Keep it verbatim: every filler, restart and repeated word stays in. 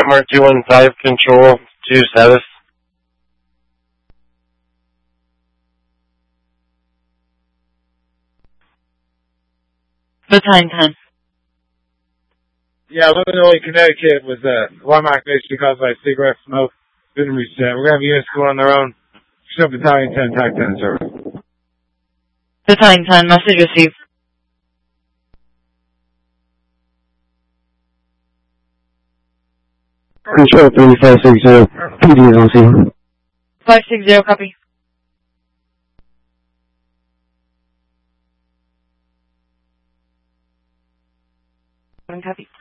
Mark two one five, control to status. Battalion ten. Yeah, Illinois, Connecticut was uh, alarm activation caused by cigarette smoke. Didn't reach that. We're going to have units go on their own. Show Battalion ten, Tac ten service. Battalion ten, message received. Control three five six zero, P D is on scene. five six zero, copy. Copy.